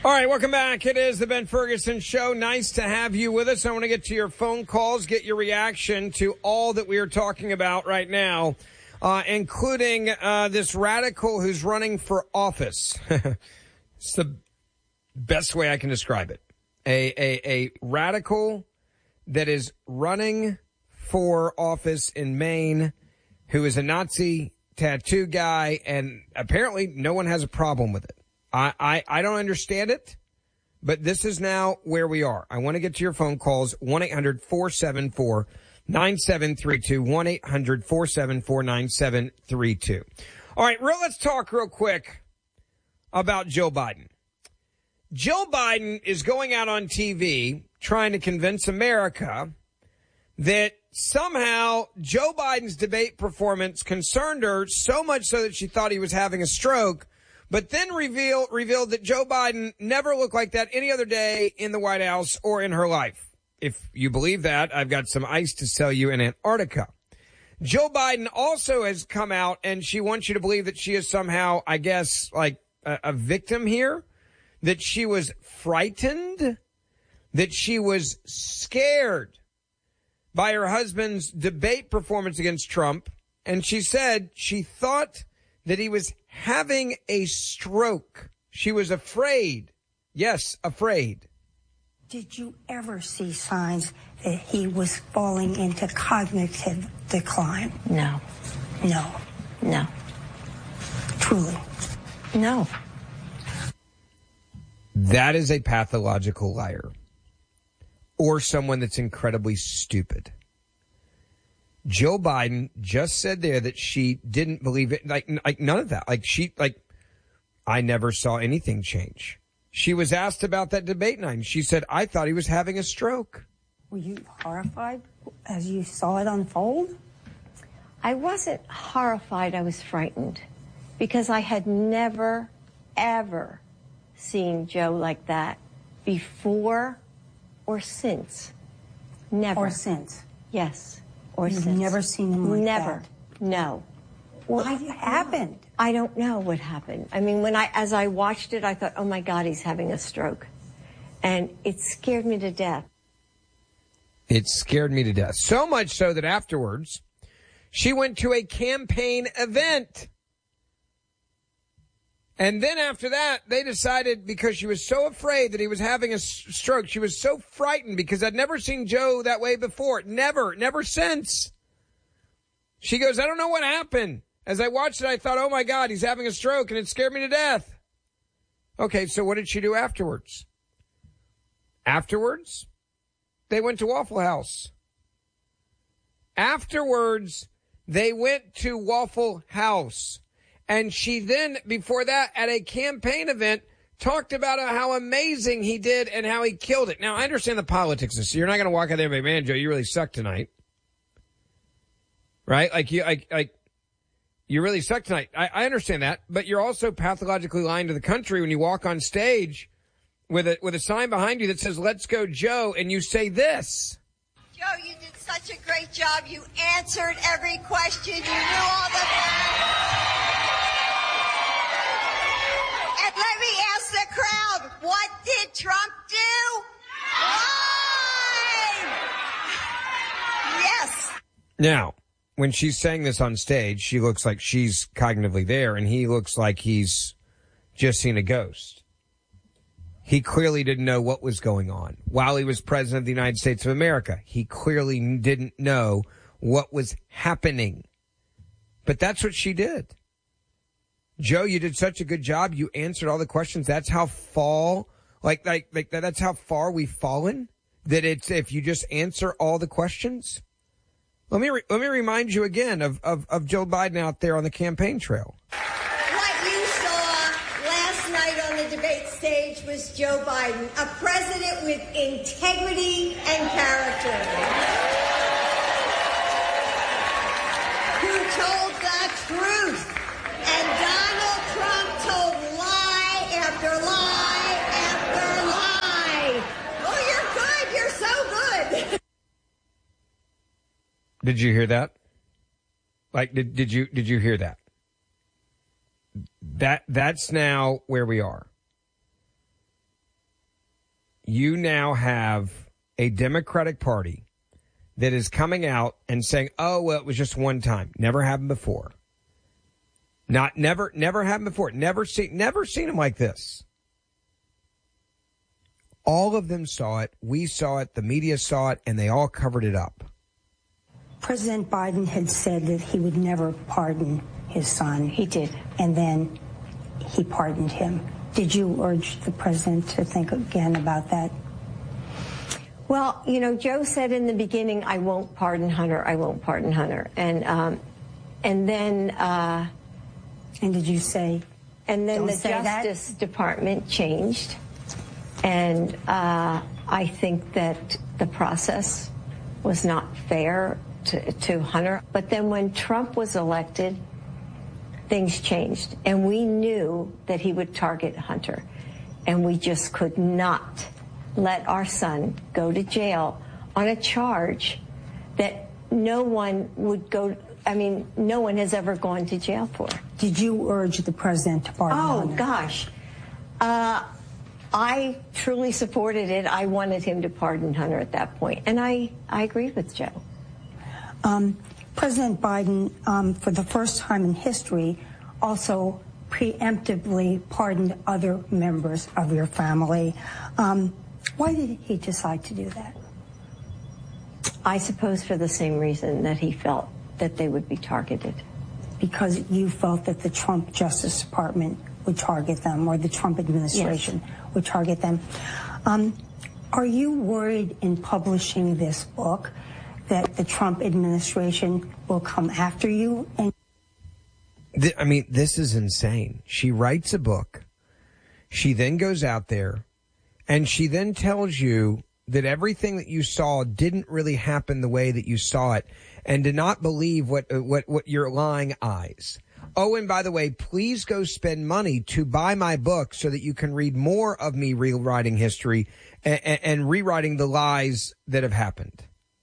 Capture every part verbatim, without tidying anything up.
All right, welcome back. It is the Ben Ferguson Show. Nice to have you with us. I want to get to your phone calls, get your reaction to all that we are talking about right now, uh, including uh, this radical who's running for office. It's the best way I can describe it. A, a, a radical that is running for office in Maine, who is a Nazi tattoo guy, and apparently no one has a problem with it. I, I, I don't understand it, but this is now where we are. I want to get to your phone calls, one eight hundred four seven four nine seven three two, one eight hundred four seven four nine seven three two. All right, real, let's talk real quick about Joe Biden. Joe Biden is going out on T V trying to convince America that somehow Joe Biden's debate performance concerned her so much so that she thought he was having a stroke, but then reveal, revealed that Joe Biden never looked like that any other day in the White House or in her life. If you believe that, I've got some ice to sell you in Antarctica. Joe Biden also has come out, and she wants you to believe that she is somehow, I guess, like a, a victim here, that she was frightened, that she was scared by her husband's debate performance against Trump. And she said she thought that he was having a stroke. She was afraid. Yes, afraid. Did you ever see signs that he was falling into cognitive decline? No. No. No. Truly? No. That is a pathological liar. Or someone that's incredibly stupid. Joe Biden just said there that she didn't believe it. Like, like none of that. Like she, like, I never saw anything change. She was asked about that debate night, and she said, I thought he was having a stroke. Were you horrified as you saw it unfold? I wasn't horrified. I was frightened because I had never, ever seen Joe like that before or since. Never. Or since? Yes. Or You've since. never seen him like never. that? No. What happened? I don't know what happened. I mean, when I, as I watched it, I thought, oh my God, he's having a stroke. And it scared me to death. It scared me to death. So much so that afterwards, she went to a campaign event. And then after that, they decided, because she was so afraid that he was having a stroke, she was so frightened because I'd never seen Joe that way before. Never, never since. She goes, I don't know what happened. As I watched it, I thought, oh my God, he's having a stroke, and it scared me to death. Okay, so what did she do afterwards? Afterwards, they went to Waffle House. Afterwards, they went to Waffle House. And she then, before that, at a campaign event, talked about how amazing he did and how he killed it. Now, I understand the politics of this. You're not going to walk out there and be, man, Joe, you really suck tonight. Right? Like, you, like, like, you really suck tonight. I, I understand that. But you're also pathologically lying to the country when you walk on stage with a, with a sign behind you that says, let's go, Joe, and you say this. Joe, you did such a great job. You answered every question. You knew all the facts. And let me ask the crowd, what did Trump do? Lie! Yes. Now, when she's saying this on stage, she looks like she's cognitively there, and he looks like he's just seen a ghost. He clearly didn't know what was going on. While he was president of the United States of America, he clearly didn't know what was happening. But that's what she did. Joe, you did such a good job. You answered all the questions. That's how fall, like, like, like, that's how far we've fallen. That it's, if you just answer all the questions. Let me, re- let me remind you again of, of, of Joe Biden out there on the campaign trail. What you saw last night on the debate stage was Joe Biden, a president with integrity and character, who told the truth. And Donald Trump told lie after lie after lie. Oh, you're good. You're so good. Did you hear that? Like, did, did you, did you hear that? That, that's now where we are. you now have a Democratic Party that is coming out and saying, oh, well, it was just one time. Never happened before. Not never, never happened before. Never seen, never seen them like this. All of them saw it. We saw it. The media saw it, and they all covered it up. President Biden had said that he would never pardon his son. He did. And then he pardoned him. Did you urge the president to think again about that? Well, you know, Joe said in the beginning, I won't pardon Hunter. I won't pardon Hunter. And um, and then... Uh, and did you say... And then don't the say Justice that? Department changed. And uh, I think that the process was not fair to, to Hunter. But then when Trump was elected, things changed. And we knew that he would target Hunter. And we just could not let our son go to jail on a charge that no one would go, I mean, no one has ever gone to jail for. Did you urge the president to pardon Oh, Hunter? gosh. Uh, I truly supported it. I wanted him to pardon Hunter at that point. And I, I agree with Joe. Um, President Biden, um, for the first time in history, also preemptively pardoned other members of your family. Um, why did he decide to do that? I suppose for the same reason that he felt that they would be targeted. Because you felt that the Trump Justice Department would target them, or the Trump administration yes. would target them. Um, are you worried in publishing this book that the Trump administration will come after you? And I mean, this is insane. She writes a book. She then goes out there and she then tells you that everything that you saw didn't really happen the way that you saw it, and to not believe what, what, what your lying eyes. Oh, and by the way, please go spend money to buy my book so that you can read more of me rewriting history and, and, and rewriting the lies that have happened.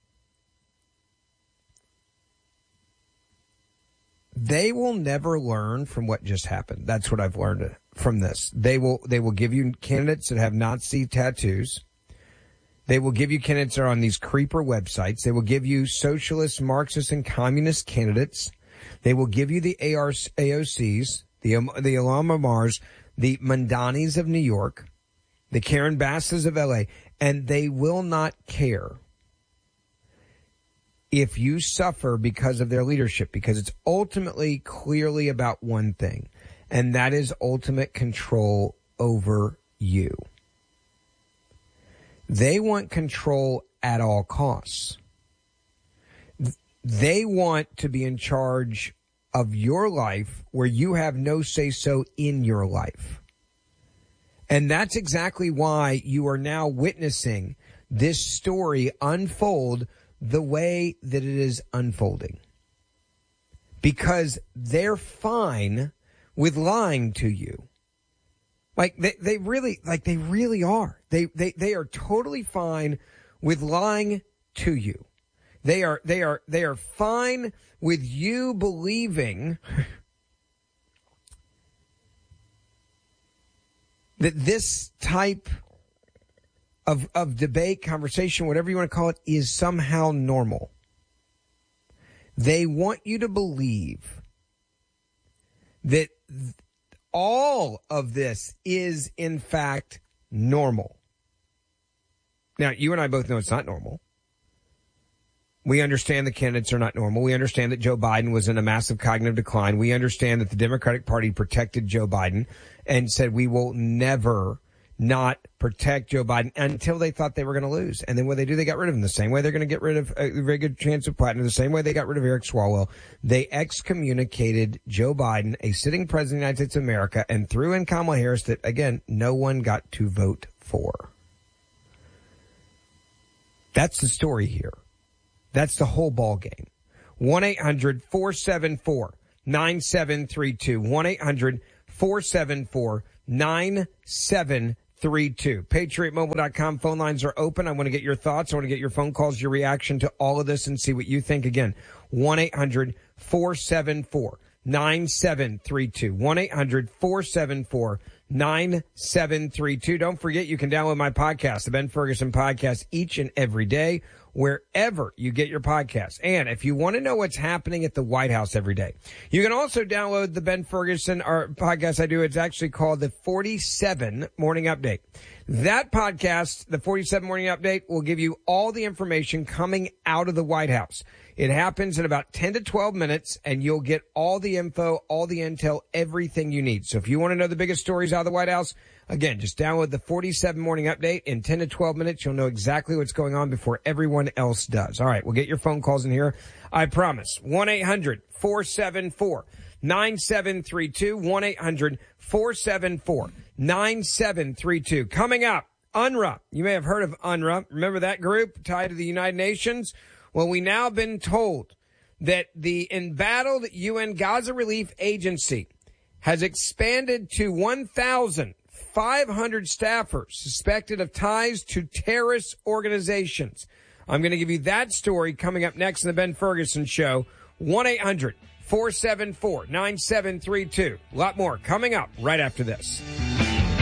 They will never learn from what just happened. That's what I've learned from this. They will, they will give you candidates that have Nazi tattoos. They will give you candidates that are on these creeper websites. They will give you socialist, Marxist, and communist candidates. They will give you the A R, A O Cs, the, the Ilhan Omars, the Mandanis of New York, the Karen Basses of L A, and they will not care if you suffer because of their leadership, because it's ultimately clearly about one thing, and that is ultimate control over you. They want control at all costs. They want to be in charge of your life where you have no say-so in your life. And that's exactly why you are now witnessing this story unfold the way that it is unfolding. Because they're fine with lying to you. Like they, they really, like they really are. They, they, they are totally fine with lying to you. They are, they are, they are fine with you believing that this type of, of debate, conversation, whatever you want to call it, is somehow normal. They want you to believe that th- all of this is, in fact, normal. Now, you and I both know it's not normal. We understand the candidates are not normal. We understand that Joe Biden was in a massive cognitive decline. We understand that the Democratic Party protected Joe Biden and said we will never not protect Joe Biden until they thought they were going to lose. And then what they do, they got rid of him. The same way they're going to get rid of a very good chance of Platinum, the same way they got rid of Eric Swalwell. They excommunicated Joe Biden, a sitting president of the United States of America, and threw in Kamala Harris that, again, no one got to vote for. That's the story here. That's the whole ball game. one eight hundred four seven four nine seven three two. one eight hundred four seven four nine seven three two. Patriot Mobile dot com phone lines are open. I want to get your thoughts. I want to get your phone calls, your reaction to all of this, and see what you think. Again, one eight hundred four seven four nine seven three two. one eight hundred four seven four nine seven three two. Don't forget, you can download my podcast, the Ben Ferguson Podcast, each and every day, wherever you get your podcasts. And if you want to know what's happening at the White House every day, you can also download the Ben Ferguson our podcast I do. It's actually called the forty-seven Morning Update. That podcast, the forty-seven Morning Update, will give you all the information coming out of the White House. It happens in about ten to twelve minutes, and you'll get all the info, all the intel, everything you need. So if you want to know the biggest stories out of the White House, again, just download the forty-seven Morning Update. In ten to twelve minutes, you'll know exactly what's going on before everyone else does. All right, we'll get your phone calls in here. I promise. one eight hundred four seven four nine seven three two. one eight hundred four seven four nine seven three two. Coming up, U N R W A. You may have heard of U N R W A. Remember that group tied to the United Nations? Well, we now have been told that the embattled U N Gaza Relief Agency has expanded to one thousand five hundred staffers suspected of ties to terrorist organizations. I'm going to give you that story coming up next in the Ben Ferguson Show. one eight hundred four seven four nine seven three two. A lot more coming up right after this.